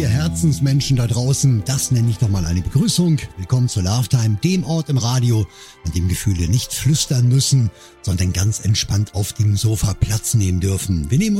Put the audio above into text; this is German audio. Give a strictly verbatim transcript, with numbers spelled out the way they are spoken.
ihr Herzensmenschen da draußen, das nenne ich doch mal eine Begrüßung. Willkommen zur Love Time, dem Ort im Radio, an dem Gefühle nicht flüstern müssen, sondern ganz entspannt auf dem Sofa Platz nehmen dürfen. Wir nehmen